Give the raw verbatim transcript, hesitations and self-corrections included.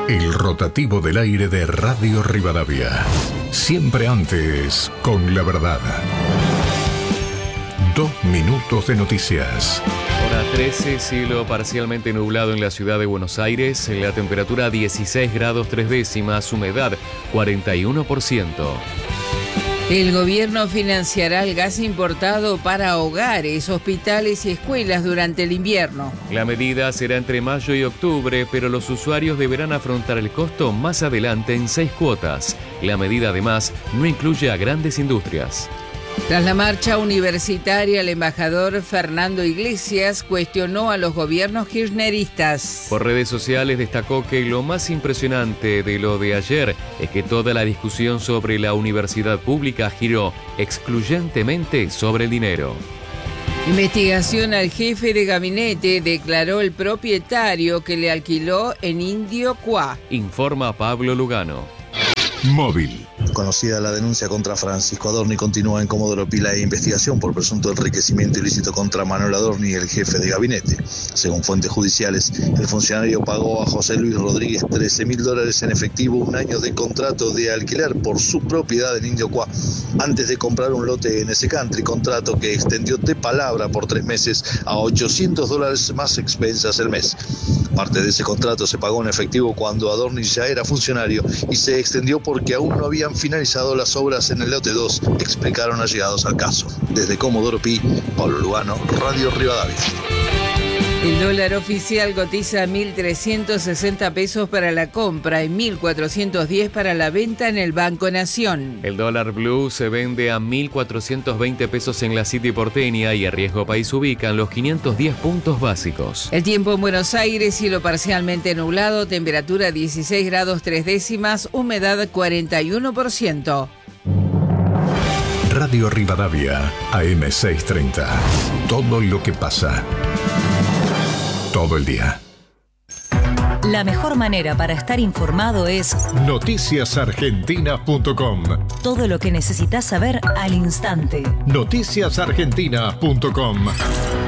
El rotativo del aire de Radio Rivadavia. Siempre antes, con la verdad. Dos minutos de noticias. Hora trece, cielo parcialmente nublado en la ciudad de Buenos Aires. La temperatura dieciséis grados tres décimas, humedad cuarenta y uno por ciento. El gobierno financiará el gas importado para hogares, hospitales y escuelas durante el invierno. La medida será entre mayo y octubre, pero los usuarios deberán afrontar el costo más adelante en seis cuotas. La medida además no incluye a grandes industrias. Tras la marcha universitaria, el embajador Fernando Iglesias cuestionó a los gobiernos kirchneristas. Por redes sociales destacó que lo más impresionante de lo de ayer es que toda la discusión sobre la universidad pública giró excluyentemente sobre el dinero. Investigación al jefe de gabinete, declaró el propietario que le alquiló en Indio Cuá. Informa Pablo Lugano. Móvil. Conocida la denuncia contra Francisco Adorni, continúa en Comodoro Pi la investigación por presunto enriquecimiento ilícito contra Manuel Adorni, el jefe de gabinete. Según fuentes judiciales, el funcionario pagó a José Luis Rodríguez trece mil dólares en efectivo, un año de contrato de alquiler por su propiedad en Indio Cuá, antes de comprar un lote en ese country, contrato que extendió de palabra por tres meses a ochocientos dólares más expensas el mes. Parte de ese contrato se pagó en efectivo cuando Adorni ya era funcionario y se extendió porque aún no habían finalizado las obras en el lote dos, explicaron allegados al caso. Desde Comodoro Pi, Pablo Lugano, Radio Rivadavia. El dólar oficial cotiza mil trescientos sesenta pesos para la compra y mil cuatrocientos diez para la venta en el Banco Nación. El dólar blue se vende a mil cuatrocientos veinte pesos en la City porteña y a Riesgo País ubican los quinientos diez puntos básicos. El tiempo en Buenos Aires, cielo parcialmente nublado, temperatura dieciséis grados tres décimas, humedad cuarenta y uno por ciento. Radio Rivadavia, A M seiscientos treinta. Todo lo que pasa. Todo el día. La mejor manera para estar informado es noticias argentinas punto com. Todo lo que necesitas saber al instante. noticias argentinas punto com.